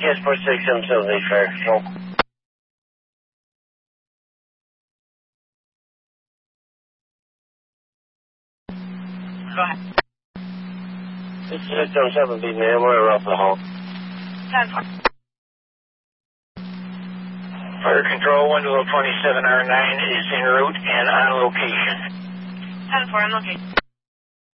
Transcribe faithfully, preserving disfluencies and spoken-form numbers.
Transport six seven seven eight, fire control. Go ahead. This is six seven seven, B, man. We're off the hall. ten four. Fire control, one two twenty-seven R nine is en route and on location. ten four, I'm looking.